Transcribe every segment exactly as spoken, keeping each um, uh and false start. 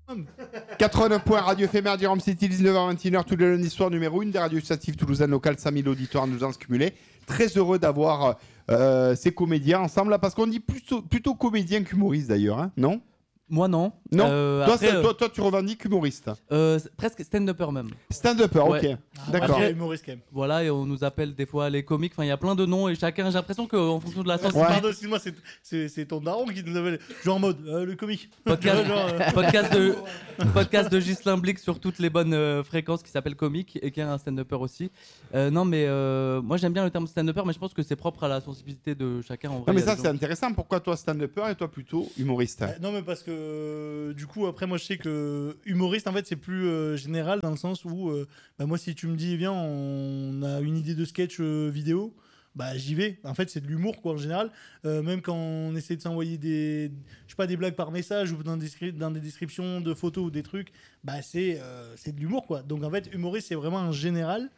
quatre-vingt-neuf points Radio Éphémère, Jérôme City, dix-neuf heures vingt et une heures, tous les lundis soirs, numéro un des radios associatives toulousaines locales, cinq mille auditoires, nous en cumulés. Très heureux d'avoir euh, ces comédiens ensemble, là, parce qu'on dit plutôt, plutôt comédien qu'humoriste d'ailleurs, hein, non ? Moi non. Non. Euh, toi, après, c'est- euh, toi, toi, tu revendiques humoriste. euh, c'est presque stand-upper même. Stand-upper, Ouais. ok. D'accord. Ouais, humoriste quand même. Voilà, et on nous appelle des fois les comiques. Enfin, il y a plein de noms et chacun, j'ai l'impression qu'en fonction de la sensibilité. Pardon, excuse-moi, c'est, c'est, c'est ton daron qui nous appelle. Genre en mode, euh, le comique. Podcast, Genre, euh, podcast de podcast de Ghislain Blic sur toutes les bonnes euh, fréquences qui s'appelle comique et qui est un stand-upper aussi. Euh, non mais euh, moi j'aime bien le terme stand-upper, mais je pense que c'est propre à la sensibilité de chacun en vrai. Non, mais Il y a ça, des c'est gens- intéressant. Pourquoi toi, stand-upper et toi, plutôt humoriste ? euh, non, mais parce que euh, du coup, après, moi je sais que humoriste en fait c'est plus euh, général dans le sens où, euh, bah, moi si tu me dis, viens, on a une idée de sketch euh, vidéo. Bah j'y vais. En fait c'est de l'humour quoi en général. Euh, même quand on essaie de s'envoyer des, je sais pas, des blagues par message ou dans des, descri- dans des descriptions de photos ou des trucs, bah c'est euh, c'est de l'humour quoi. Donc en fait humoriste c'est vraiment en général.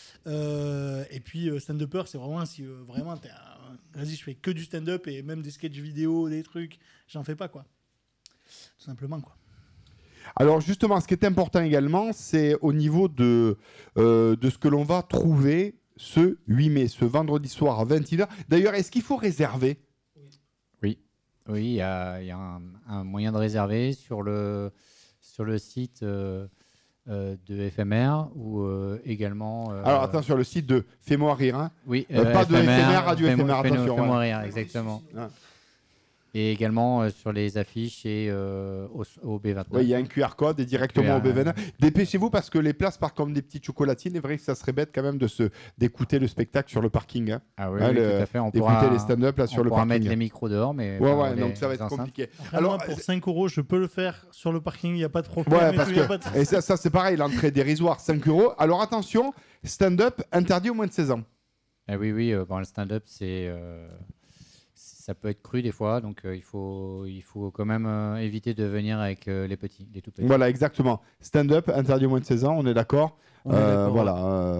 Euh, et puis euh, stand-upper c'est vraiment si euh, vraiment t'es un- vas-y je fais que du stand-up et même des sketchs vidéo des trucs j'en fais pas quoi. Tout simplement quoi. Alors justement, ce qui est important également, c'est au niveau de, euh, de ce que l'on va trouver ce huit mai, ce vendredi soir à vingt et une heures. D'ailleurs, est-ce qu'il faut réserver ? Oui, oui, il y a, il y a un, un moyen de réserver sur le, sur le site euh, euh, de F M R ou euh, également. euh, Alors attention, le site de Fais-moi rire, hein. Oui, Euh, pas de F M R, F M R, Radio Fais-moi- F M R, Fais-nous- attention, Fais-moi ouais. rire, exactement. Ouais. Et également euh, sur les affiches et euh, au, au B vingt-neuf. Oui, il y a un Q R code et directement au B Q R. vingt-neuf. Dépêchez-vous parce que les places partent comme des petites chocolatines. Il est vrai que ça serait bête quand même de se, d'écouter le spectacle sur le parking. Hein. Ah oui, Hein, oui, le- tout à fait. On d'écouter pourra, les stand-up là sur on le pourra parking. mettre les micros dehors, mais Ouais, enfin, ouais, les- donc ça va les être enceintes. compliqué. Après, Alors, moi, pour cinq euros je peux le faire sur le parking, il y a pas de problème. ouais, et parce tout, y a que pas de- et ça, ça c'est pareil, l'entrée dérisoire, cinq euros. Alors attention, stand-up interdit au moins de seize ans. Ah oui, oui, euh, bon, le stand-up, c'est, euh, ça peut être cru des fois, donc euh, il, faut, il faut quand même euh, éviter de venir avec euh, les petits, les tout petits. Voilà, exactement. Stand-up interdit au moins de seize ans, on est d'accord. On est Euh, d'accord, voilà. euh,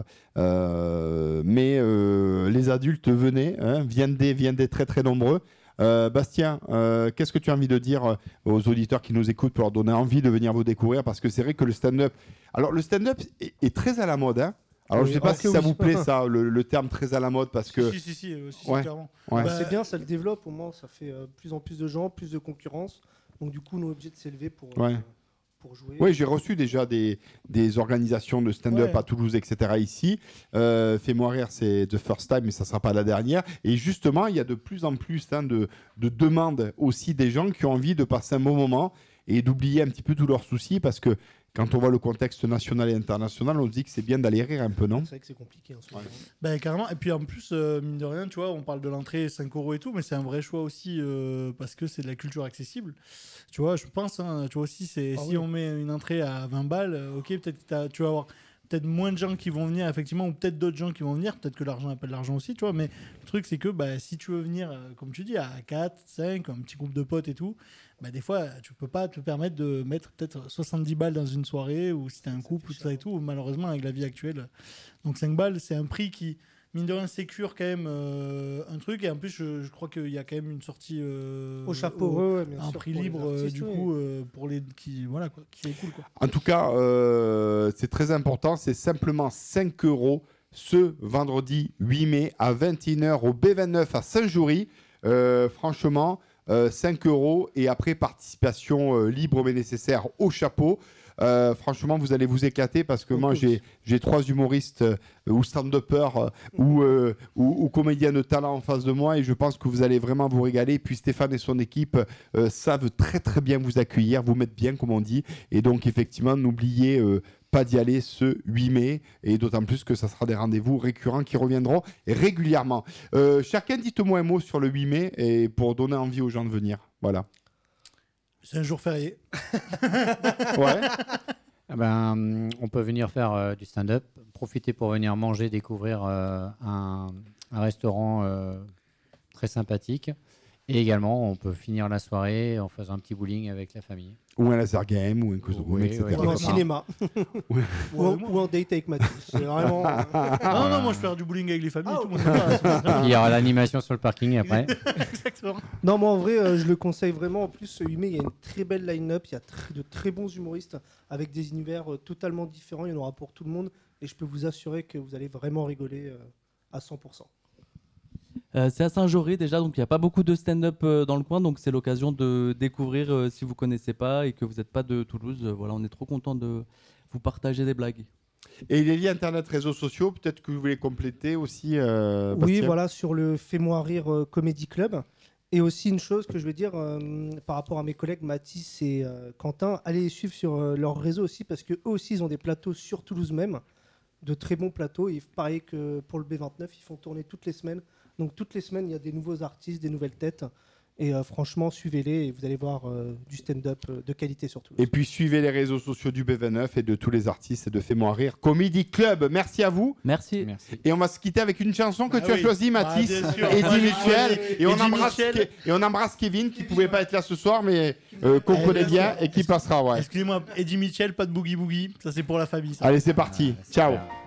euh, mais euh, les adultes, venez, hein, viennent des, viennent des très très nombreux. Euh, Bastien, euh, qu'est-ce que tu as envie de dire euh, aux auditeurs qui nous écoutent pour leur donner envie de venir vous découvrir ? Parce que c'est vrai que le stand-up, alors le stand-up est, est très à la mode. Hein. Alors Oui, je ne sais pas ah, si ok, ça oui. vous plaît ça, le, le terme très à la mode, parce que Si, si, si, euh, si, si, Ouais. clairement. Ouais. Bah, C'est bien, ça le développe, au moins ça fait euh, plus en plus de gens, plus de concurrence. Donc du coup, on est obligé de s'élever pour, euh, Ouais. pour jouer. oui, j'ai reçu déjà des, des organisations de stand-up Ouais. à Toulouse, et cetera ici. Euh, Fais-moi rire, c'est the first time, mais ça ne sera pas la dernière. Et justement, il y a de plus en plus hein, de, de demandes aussi des gens qui ont envie de passer un bon moment et d'oublier un petit peu tous leurs soucis, parce que quand on voit le contexte national et international, on se dit que c'est bien d'aller rire un peu, non ? C'est vrai que c'est compliqué en ce moment. Bah, carrément. Et puis en plus, euh, mine de rien, tu vois, on parle de l'entrée cinq euros et tout, mais c'est un vrai choix aussi euh, parce que c'est de la culture accessible. Tu vois, je pense, hein, tu vois aussi, c'est, Ah si oui. on met une entrée à vingt balles, euh, ok, peut-être que t'as- tu vas avoir peut-être moins de gens qui vont venir, effectivement, ou peut-être d'autres gens qui vont venir, peut-être que l'argent appelle l'argent aussi, tu vois, mais le truc, c'est que bah, si tu veux venir, euh, comme tu dis, à quatre, cinq, un petit groupe de potes et tout, bah, des fois, tu peux pas te permettre de mettre peut-être soixante-dix balles dans une soirée, ou si t'as un couple, tout ça et tout, malheureusement, avec la vie actuelle. Donc cinq balles, c'est un prix qui, mine de rien, sécure quand même euh, un truc, et en plus, je, je crois qu'il y a quand même une sortie euh, Au chapeau, au- ouais, ouais, bien un sûr, prix pour les libre, euh, artistes, du ouais. coup, euh, pour les qui, voilà, quoi, qui est cool, quoi. En tout cas, euh, c'est très important. C'est simplement cinq euros ce vendredi huit mai à vingt et une heures au B vingt-neuf à Saint-Joury. Euh, franchement, euh, cinq euros et après participation euh, libre mais nécessaire au chapeau. Euh, franchement, vous allez vous éclater parce que moi, j'ai, j'ai trois humoristes euh, ou stand-uppers euh, ou, euh, ou, ou comédiens de talent en face de moi et je pense que vous allez vraiment vous régaler. Et puis Stéphane et son équipe euh, savent très très bien vous accueillir, vous mettre bien comme on dit. Et donc effectivement, n'oubliez euh, pas d'y aller ce huit mai et d'autant plus que ça sera des rendez-vous récurrents qui reviendront régulièrement. Euh, chacun dites-moi un mot sur le huit mai et pour donner envie aux gens de venir. Voilà. C'est un jour férié. Ouais. Ah ben, on peut venir faire euh, du stand-up, profiter pour venir manger, découvrir euh, un, un restaurant euh, très sympathique Et également, on peut finir la soirée en faisant un petit bowling avec la famille. Ou un laser game, ou un cosmo, Oui, et cetera. oui, Ou en oui. cinéma. Ouais, ou, en, moi- ou en date avec Mathis. C'est vraiment. euh, Ah non, non, moi je fais du bowling avec les familles Ah, et tout. Moi, ça va, ça va. Il y aura l'animation sur le parking après. Exactement. Non, moi en vrai, euh, je le conseille vraiment. En plus, huit mai, il y a une très belle line-up. Il y a tr- de très bons humoristes avec des univers euh, totalement différents. Il y en aura pour tout le monde. Et je peux vous assurer que vous allez vraiment rigoler euh, à cent pour cent. Euh, c'est à Saint-Jory déjà, donc il n'y a pas beaucoup de stand-up euh, dans le coin, donc c'est l'occasion de découvrir euh, si vous ne connaissez pas et que vous n'êtes pas de Toulouse. Euh, voilà, on est trop content de vous partager des blagues. Et les liens internet, réseaux sociaux, peut-être que vous voulez compléter aussi. euh, Oui, Bastien voilà, sur le Fais-moi rire euh, Comedy Club. Et aussi une chose que je veux dire euh, par rapport à mes collègues Mathis et euh, Quentin, allez les suivre sur euh, leur réseau aussi parce qu'eux aussi ils ont des plateaux sur Toulouse même, de très bons plateaux. Et pareil que pour le B vingt-neuf, ils font tourner toutes les semaines. Donc toutes les semaines, il y a des nouveaux artistes, des nouvelles têtes. Et euh, franchement, suivez-les et vous allez voir euh, du stand-up euh, de qualité sur Toulouse. Et puis suivez les réseaux sociaux du B vingt-neuf et de tous les artistes de Fais-moi rire Comedy Club. Merci à vous. Merci. Merci. Et on va se quitter avec une chanson que Ah tu as oui. choisie, Mathis, Ah, bien sûr. et Moi, Eddie j'ai Mitchell. choisi Et on, Eddie embrasse, Mitchell. et on embrasse Kevin qui ne pouvait pas être là ce soir, mais euh, qu'on Eh, connaît bien bien sûr. et qui passera. Ouais. Excusez-moi, Eddie Mitchell, pas de boogie boogie. Ça, c'est pour la famille. Ça. Allez, c'est parti. Ah, Ciao. super.